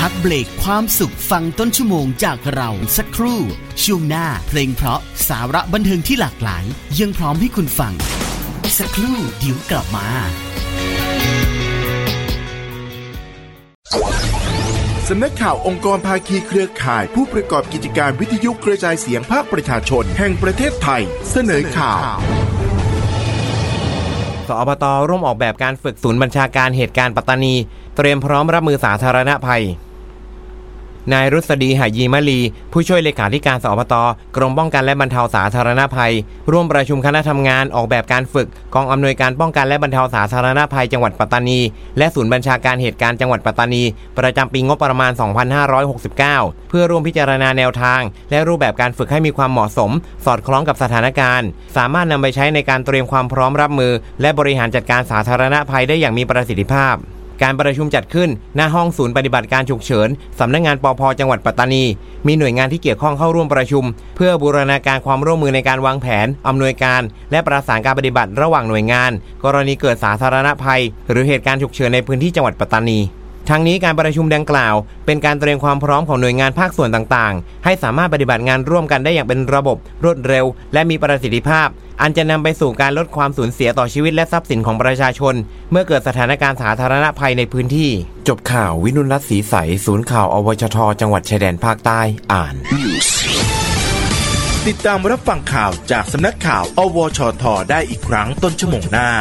กเบรกความสุขฟังต้นชั่วโมงจากเราสักครู่ช่วงหน้าเพลงเพราะสาระบันเทิงที่หลากหลายยังพร้อมให้คุณฟังสักครู่เดี๋ยวกลับมาสำนักข่าวองค์กรภาคีเครือข่ายผู้ประกอบกิจการวิทยุกระจายเสียงภาคประชาชนแห่งประเทศไทยเสนอข่าวสอบต.ร่วมออกแบบการฝึกศูนย์บัญชาการเหตุการณ์ปัตตานีเตรียมพร้อมรับมือสาธารณภัยนายรุษฎี หยีมะลีผู้ช่วยเลขาธิการสอบต.กรมป้องกันและบรรเทาสาธารณภัยร่วมประชุมคณะทำงานออกแบบการฝึกกองอำนวยการป้องกันและบรรเทาสาธารณภัยจังหวัดปัตตานีและศูนย์บัญชาการเหตุการณ์จังหวัดปัตตานีประจำปีงบประมาณ 2569 เพื่อร่วมพิจารณาแนวทางและรูปแบบการฝึกให้มีความเหมาะสมสอดคล้องกับสถานการณ์สามารถนำไปใช้ในการเตรียมความพร้อมรับมือและบริหารจัดการสาธารณภัยได้อย่างมีประสิทธิภาพการประชุมจัดขึ้นหน้าห้องศูนย์ปฏิบัติการฉุกเฉินสำนักงานปภ.จังหวัดปัตตานีมีหน่วยงานที่เกี่ยวข้องเข้าร่วมประชุมเพื่อบูรณาการความร่วมมือในการวางแผนอำนวยการและประสานการปฏิบัติระหว่างหน่วยงานกรณีเกิดสาธารณภัยหรือเหตุการณ์ฉุกเฉินในพื้นที่จังหวัดปัตตานีทั้งนี้การประชุมดังกล่าวเป็นการเตรียมความพร้อมของหน่วยงานภาคส่วนต่างๆให้สามารถปฏิบัติงานร่วมกันได้อย่างเป็นระบบรวดเร็วและมีประสิทธิภาพอันจะนำไปสู่การลดความสูญเสียต่อชีวิตและทรัพย์สินของประชาชนเมื่อเกิดสถานการณ์สาธารณภัยในพื้นที่จบข่าววินุรัตน์ศรีใสศูนย์ข่าวอวชทจังหวัดชายแดนภาคใต้อ่านติดตามรับฟังข่าวจากสำนักข่าวอวชทได้อีกครั้งต้นชั่วโมงหน้า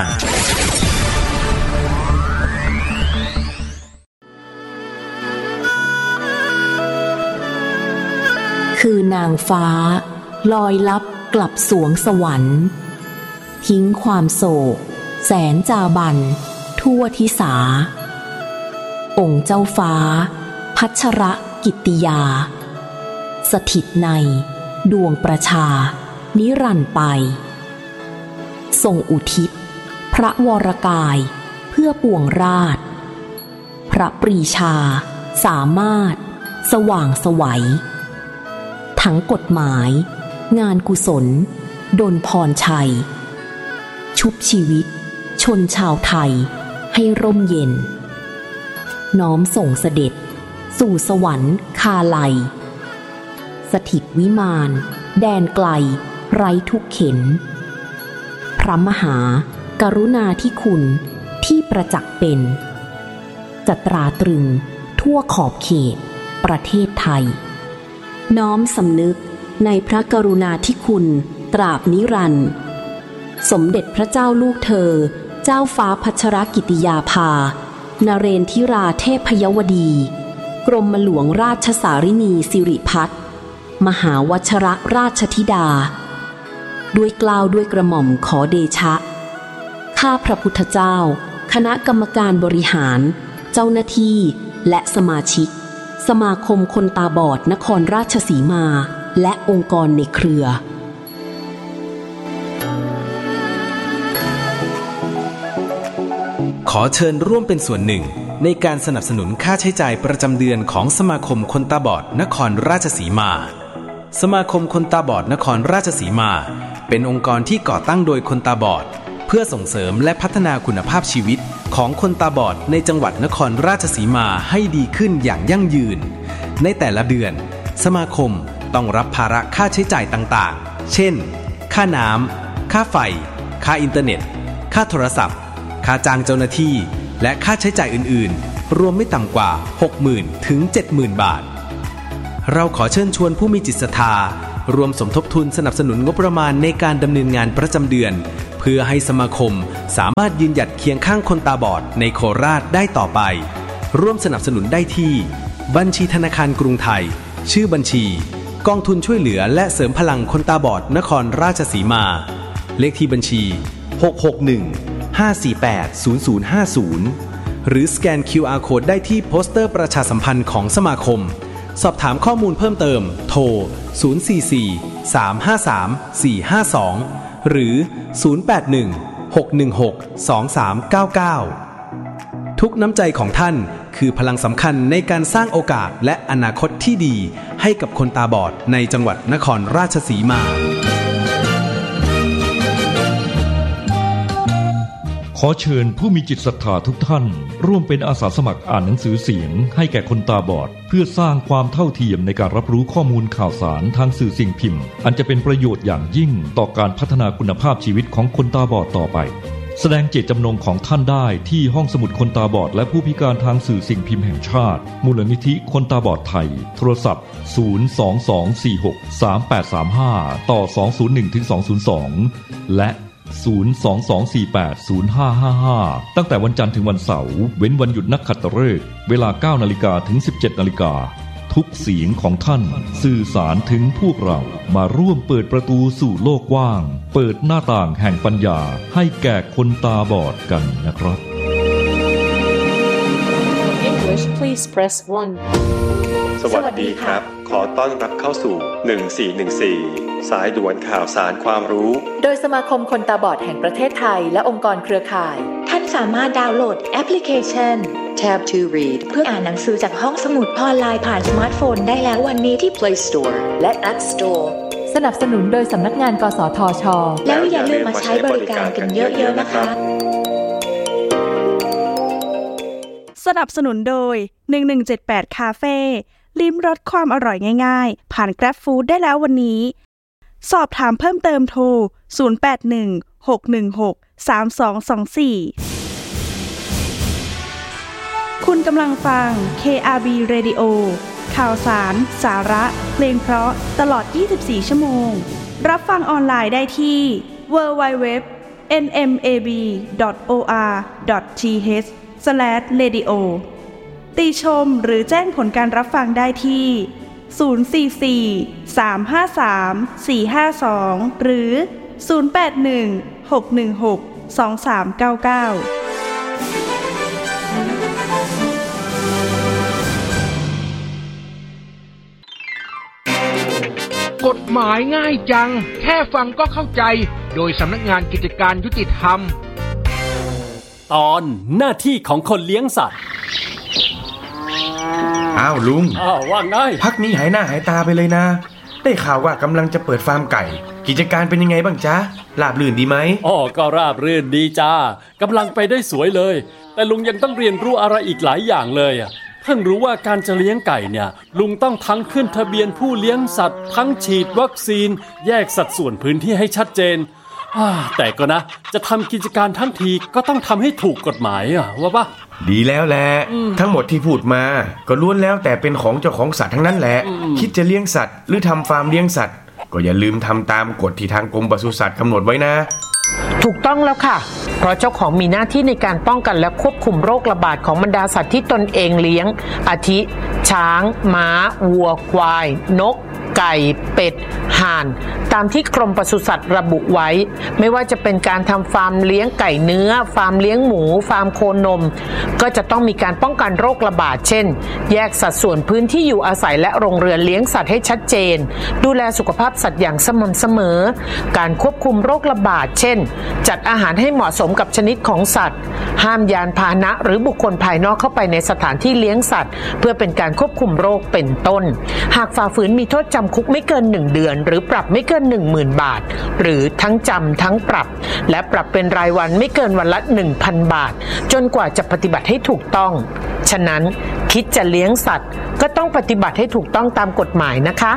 คือนางฟ้าลอยลับกลับสวงสวรรค์ทิ้งความโศกแสนจาบันทั่วทิสาองค์เจ้าฟ้าพัชรกิตติยาสถิตในดวงประชานิรันดร์ไปทรงอุทิศพระวรกายเพื่อปวงราชพระปรีชาสามารถสว่างไสวทั้งกฎหมายงานกุศลดลพรชัยชุบชีวิตชนชาวไทยให้ร่มเย็นน้อมส่งเสด็จสู่สวรรค์คาไลสถิตวิมานแดนไกลไร้ทุกเข็ญพระมหากรุณาธิคุณที่ประจักษ์เป็นจะตราตรึงทั่วขอบเขตประเทศไทยน้อมสำนึกในพระกรุณาธิคุณตราบนิรันดร์สมเด็จพระเจ้าลูกเธอเจ้าฟ้าพัชรกิติยาภานเรนทิราเทพยวดีกรมหลวงราชสารินีสิริพัฒน์มหาวชรราชธิดาด้วยเกล้าด้วยกระหม่อมขอเดชะข้าพระพุทธเจ้าคณะกรรมการบริหารเจ้าหน้าที่และสมาชิกสมาคมคนตาบอดนครราชสีมาและองค์กรในเครือขอเชิญร่วมเป็นส่วนหนึ่งในการสนับสนุนค่าใช้จ่ายประจำเดือนของสมาคมคนตาบอดนครราชสีมาสมาคมคนตาบอดนครราชสีมาเป็นองค์กรที่ก่อตั้งโดยคนตาบอดเพื่อส่งเสริมและพัฒนาคุณภาพชีวิตของคนตาบอดในจังหวัดนครราชสีมาให้ดีขึ้นอย่างยั่งยืนในแต่ละเดือนสมาคมต้องรับภาระค่าใช้จ่ายต่างๆเช่นค่าน้ำค่าไฟค่าอินเทอร์เน็ตค่าโทรศัพท์ค่าจ้างเจ้าหน้าที่และค่าใช้จ่ายอื่นๆรวมไม่ต่ำกว่า 60,000 ถึง 70,000 บาทเราขอเชิญชวนผู้มีจิตศรัทธารวมสมทบทุนสนับสนุนงบประมาณในการดำเนินงานประจำเดือนเพื่อให้สมาคมสามารถยืนหยัดเคียงข้างคนตาบอดในโคราชได้ต่อไปร่วมสนับสนุนได้ที่บัญชีธนาคารกรุงไทยชื่อบัญชีกองทุนช่วยเหลือและเสริมพลังคนตาบอดนครราชสีมาเลขที่บัญชี661-548-0050หรือสแกน QR Code ได้ที่โปสเตอร์ประชาสัมพันธ์ของสมาคมสอบถามข้อมูลเพิ่มเติมโทร044-353-452หรือ081-616-2399ทุกน้ำใจของท่านคือพลังสำคัญในการสร้างโอกาสและอนาคตที่ดีให้กับคนตาบอดในจังหวัดนครราชสีมาขอเชิญผู้มีจิตศรัทธาทุกท่านร่วมเป็นอาสาสมัครอ่านหนังสือเสียงให้แก่คนตาบอดเพื่อสร้างความเท่าเทียมในการรับรู้ข้อมูลข่าวสารทางสื่อสิ่งพิมพ์อันจะเป็นประโยชน์อย่างยิ่งต่อการพัฒนาคุณภาพชีวิตของคนตาบอดต่อไปแสดงเจตจำนงของท่านได้ที่ห้องสมุดคนตาบอดและผู้พิการทางสื่อสิ่งพิมพ์แห่งชาติมูลนิธิคนตาบอดไทยโทรศัพท์022463835ต่อ201-202และ022480555ตั้งแต่วันจันทร์ถึงวันเสาร์เว้นวันหยุดนักขัตฤกษ์เวลา 9:00 นถึง 17:00 นทุกเสียงของท่านสื่อสารถึงพวกเรามาร่วมเปิดประตูสู่โลกกว้างเปิดหน้าต่างแห่งปัญญาให้แก่คนตาบอดกันนะครับ English please press 1 สวัสดีครับขอต้อนรับเข้าสู่1414สายด่วนข่าวสารความรู้โดยสมาคมคนตาบอดแห่งประเทศไทยและองค์กรเครือข่ายท่านสามารถดาวน์โหลดแอปพลิเคชัน Tab to Read เพื่ออ่านหนังสือจากห้องสมุดออนไลน์ผ่านสมาร์ทโฟนได้แล้ววันนี้ที่ Play Store และ App Store สนับสนุนโดยสำนักงานกสทช. แล้วอย่าลืมมาใช้บริการกันเยอะๆนะคะสนับสนุนโดย1178คาเฟ่ลิ้มรสความอร่อยง่ายๆผ่าน Grab Food ได้แล้ววันนี้สอบถามเพิ่มเติมโทร0816163224คุณกำลังฟัง KRB Radio ข่าวสารสาระเพลงเพราะตลอด24ชั่วโมงรับฟังออนไลน์ได้ที่ www.nmab.or.th/radio ติชมหรือแจ้งผลการรับฟังได้ที่044-353-452หรือ081-616-2399 กฎหมายง่ายจังแค่ฟังก็เข้าใจโดยสำนักงานกิจการยุติธรรมตอนหน้าที่ของคนเลี้ยงสัตว์อ้าวลุงว่าไงพักนี้หายหน้าหายตาไปเลยนะได้ข่าวว่ากำลังจะเปิดฟาร์มไก่กิจการเป็นยังไงบ้างจ๊ะราบรื่นดีไหมก็ราบรื่นดีจ้ากำลังไปได้สวยเลยแต่ลุงยังต้องเรียนรู้อะไรอีกหลายอย่างเลยเพิ่งรู้ว่าการจะเลี้ยงไก่เนี่ยลุงต้องทั้งขึ้นทะเบียนผู้เลี้ยงสัตว์ทั้งฉีดวัคซีนแยกสัดส่วนพื้นที่ให้ชัดเจนแต่ก็นะจะทำกิจการทั้งทีก็ต้องทำให้ถูกกฎหมายว่าปะดีแล้วแหละทั้งหมดที่พูดมาก็ล้วนแล้วแต่เป็นของเจ้าของสัตว์ทั้งนั้นแหละคิดจะเลี้ยงสัตว์หรือทำฟาร์มเลี้ยงสัตว์ก็อย่าลืมทำตามกฎที่ทางกรมปศุสัตว์กำหนดไว้นะถูกต้องแล้วค่ะเพราะเจ้าของมีหน้าที่ในการป้องกันและควบคุมโรคระบาดของบรรดาสัตว์ที่ตนเองเลี้ยงอาทิช้างม้าวัวควายนกไก่เป็ดห่านตามที่กรมปศุสัตว์ระบุไว้ไม่ว่าจะเป็นการทำฟาร์มเลี้ยงไก่เนื้อฟาร์มเลี้ยงหมูฟาร์มโคนมก็จะต้องมีการป้องกันโรคระบาดเช่นแยกสัดส่วนพื้นที่อยู่อาศัยและโรงเรือนเลี้ยงสัตว์ให้ชัดเจนดูแลสุขภาพสัตว์อย่างสม่ำเสมอการควบคุมโรคระบาดเช่นจัดอาหารให้เหมาะสมกับชนิดของสัตว์ห้ามยานพาหนะหรือบุคคลภายนอกเข้าไปในสถานที่เลี้ยงสัตว์เพื่อเป็นการควบคุมโรคเป็นต้นหากฝ่าฝืนมีโทษจำคุกไม่เกิน1เดือนหรือปรับไม่เกิน 10,000 บาทหรือทั้งจำทั้งปรับและปรับเป็นรายวันไม่เกินวันละ 1,000 บาทจนกว่าจะปฏิบัติให้ถูกต้องฉะนั้นคิดจะเลี้ยงสัตว์ก็ต้องปฏิบัติให้ถูกต้องตามกฎหมายนะคะ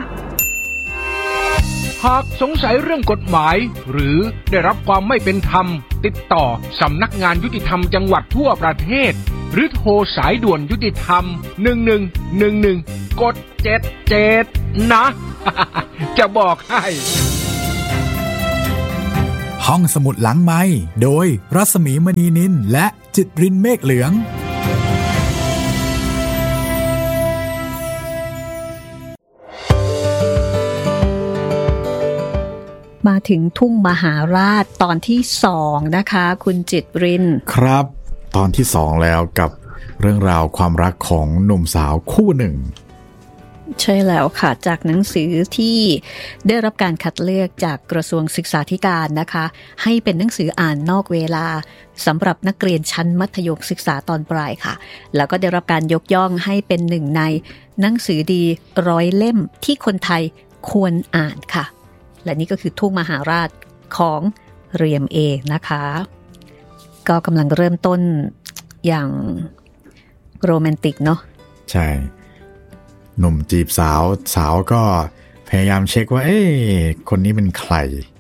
หากสงสัยเรื่องกฎหมายหรือได้รับความไม่เป็นธรรมติดต่อสำนักงานยุติธรรมจังหวัดทั่วประเทศหรือโทรสายด่วนยุติธรรม1111กด77นะจะบอกให้ห้องสมุดหลังไมค์โดยรัศมีมณีนินและจิตรินเมฆเหลืองมาถึงทุ่งมหาราชตอนที่2นะคะคุณจิตรินครับตอนที่2แล้วกับเรื่องราวความรักของหนุ่มสาวคู่หนึ่งใช่แล้วค่ะจากหนังสือที่ได้รับการคัดเลือกจากกระทรวงศึกษาธิการนะคะให้เป็นหนังสืออ่านนอกเวลาสำหรับนักเรียนชั้นมัธยมศึกษาตอนปลายค่ะแล้วก็ได้รับการยกย่องให้เป็นหนึ่งในหนังสือดี100 เล่มที่คนไทยควรอ่านค่ะและนี่ก็คือทุ่งมหาราชของเรียมเองนะคะก็กำลังเริ่มต้นอย่างโรแมนติกเนาะใช่หนุ่มจีบสาวสาวก็พยายามเช็คว่าคนนี้เป็นใคร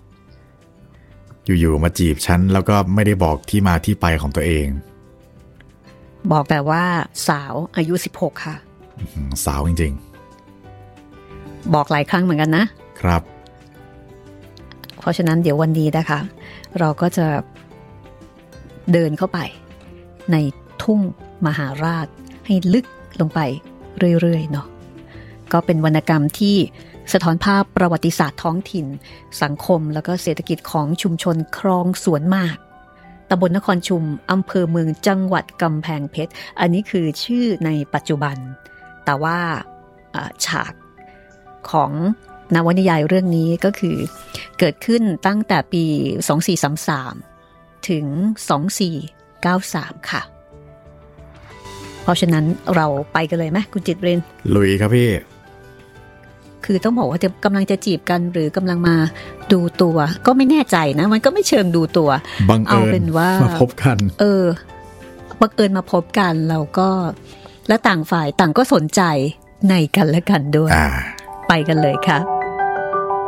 อยู่ๆมาจีบฉันแล้วก็ไม่ได้บอกที่มาที่ไปของตัวเองบอกแต่ว่าสาวอายุ16ค่ะสาวจริงๆบอกหลายครั้งเหมือนกันนะครับเพราะฉะนั้นเดี๋ยววันนี้นะคะเราก็จะเดินเข้าไปในทุ่งมหาราชให้ลึกลงไปเรื่อยๆเนาะก็เป็นวรรณกรรมที่สะท้อนภาพประวัติศาสตร์ท้องถิ่นสังคมแล้วก็เศรษฐกิจของชุมชนคลองสวนหมากตำบลนครชุมอำเภอเมืองจังหวัดกำแพงเพชรอันนี้คือชื่อในปัจจุบันแต่ว่าฉากของนวนิยายเรื่องนี้ก็คือเกิดขึ้นตั้งแต่ปี2433ถึง2493ค่ะเพราะฉะนั้นเราไปกันเลยไหมคุณจิตเรนลุยครับพี่คือต้องบอกว่ากำลังจะจีบกันหรือกำลังมาดูตัวก็ไม่แน่ใจนะมันก็ไม่เชิงดูตัวเอาเป็นว่ามาพบกันบังเอิญมาพบกันเราก็และต่างฝ่ายต่างก็สนใจในกันและกันด้วยไปกันเลยค่ะ